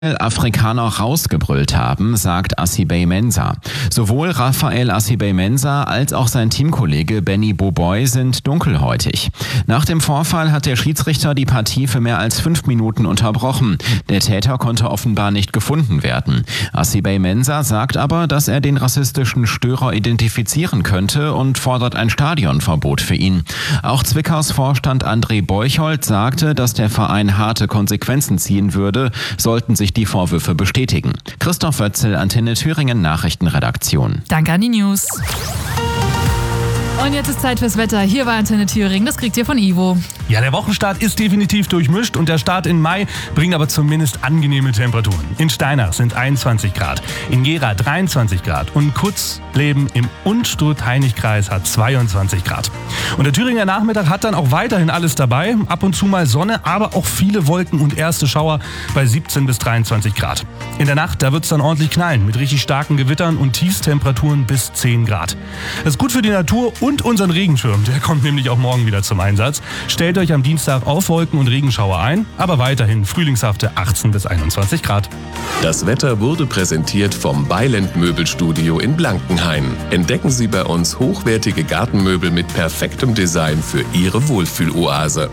Afrikaner rausgebrüllt haben, sagt Asibey Mensah. Sowohl Raphael Asibey Mensah als auch sein Teamkollege Benny Boboy sind dunkelhäutig. Nach dem Vorfall hat der Schiedsrichter die Partie für mehr als 5 Minuten unterbrochen. Der Täter konnte offenbar nicht gefunden werden. Asibey Mensah sagt aber, dass er den rassistischen Störer identifizieren könnte und fordert ein Stadionverbot für ihn. Auch Zwickaus Vorstand André Beuchold sagte, dass der Verein harte Konsequenzen ziehen würde, sollten sich die Vorwürfe bestätigen. Christoph Wötzel, Antenne Thüringen Nachrichtenredaktion. Danke an die News. Und jetzt ist Zeit fürs Wetter. Hier war Antenne Thüringen. Das kriegt ihr von Ivo. Ja, der Wochenstart ist definitiv durchmischt und der Start in Mai bringt aber zumindest angenehme Temperaturen. In Steinach sind 21 Grad, in Gera 23 Grad und Kutzleben im Unstrut-Hainich-Kreis hat 22 Grad. Und der Thüringer Nachmittag hat dann auch weiterhin alles dabei. Ab und zu mal Sonne, aber auch viele Wolken und erste Schauer bei 17 bis 23 Grad. In der Nacht, da wird es dann ordentlich knallen mit richtig starken Gewittern und Tiefstemperaturen bis 10 Grad. Das ist gut für die Natur und unseren Regenschirm. Der kommt nämlich auch morgen wieder zum Einsatz. Stellt euch am Dienstag auf Wolken und Regenschauer ein, aber weiterhin frühlingshafte 18 bis 21 Grad. Das Wetter wurde präsentiert vom Beiland Möbelstudio in Blankenhain. Entdecken Sie bei uns hochwertige Gartenmöbel mit perfektem Design für Ihre Wohlfühloase.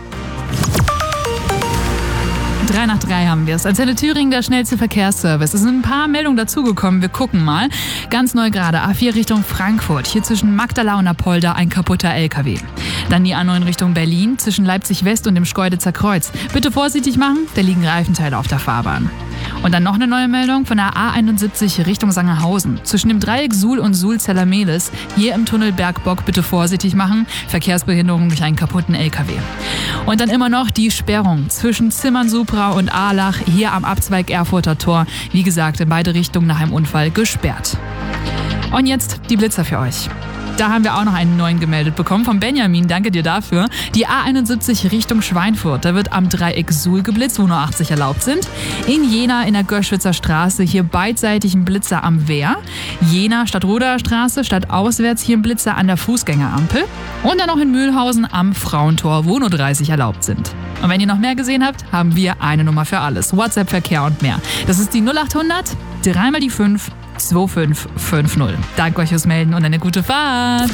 3 nach 3 haben wir es. Antenne Thüringen, der schnellste Verkehrsservice. Es sind ein paar Meldungen dazugekommen. Wir gucken mal. Ganz neu gerade. A4 Richtung Frankfurt. Hier zwischen Magdala und Apolda ein kaputter LKW. Dann die A9 Richtung Berlin. Zwischen Leipzig West und dem Schkeuditzer Kreuz. Bitte vorsichtig machen, da liegen Reifenteile auf der Fahrbahn. Und dann noch eine neue Meldung von der A71 Richtung Sangerhausen. Zwischen dem Dreieck Suhl und Suhl-Zellermehlis. Hier im Tunnel Bergbock bitte vorsichtig machen. Verkehrsbehinderung durch einen kaputten LKW. Und dann immer noch die Sperrung zwischen Zimmern-Supra und Ahlach. Hier am Abzweig Erfurter Tor. Wie gesagt, in beide Richtungen nach einem Unfall gesperrt. Und jetzt die Blitzer für euch. Da haben wir auch noch einen neuen gemeldet bekommen von Benjamin. Danke dir dafür. Die A71 Richtung Schweinfurt. Da wird am Dreieck Suhl geblitzt, wo nur 80 erlaubt sind. In Jena in der Göschwitzer Straße hier beidseitig ein Blitzer am Wehr. Jena Stadtroder Straße stadtauswärts hier ein Blitzer an der Fußgängerampel. Und dann noch in Mühlhausen am Frauentor, wo nur 30 erlaubt sind. Und wenn ihr noch mehr gesehen habt, haben wir eine Nummer für alles. WhatsApp, Verkehr und mehr. Das ist die 0800 3 mal die 5 2550. Danke euch fürs Melden und eine gute Fahrt.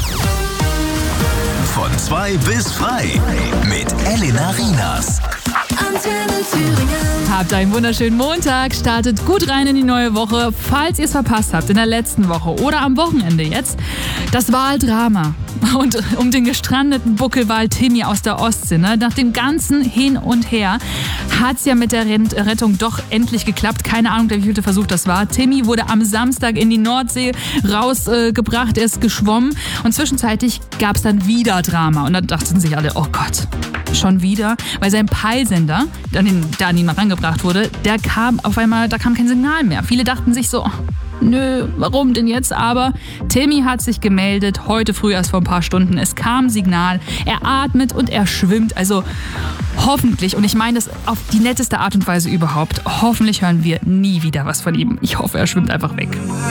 Von 2 bis frei mit Elena Rienas. Antenne Thüringen. Habt einen wunderschönen Montag, startet gut rein in die neue Woche. Falls ihr es verpasst habt in der letzten Woche oder am Wochenende jetzt, das Wahldrama. Und um den gestrandeten Buckelwal Timmy aus der Ostsee. Ne? Nach dem ganzen Hin und Her hat es ja mit der Rettung doch endlich geklappt. Keine Ahnung, der wievielte Versuch das war. Timmy wurde am Samstag in die Nordsee rausgebracht, er ist geschwommen. Und zwischenzeitlich gab es dann wieder Drama. Und da dachten sich alle, oh Gott, schon wieder? Weil sein Peilsender, der an ihn rangebracht wurde, da kam kein Signal mehr. Viele dachten sich so, nö, warum denn jetzt? Aber Timmy hat sich gemeldet, heute früh erst vor ein paar Stunden. Es kam Signal, er atmet und er schwimmt. Also hoffentlich, und ich meine das auf die netteste Art und Weise überhaupt, hoffentlich hören wir nie wieder was von ihm. Ich hoffe, er schwimmt einfach weg.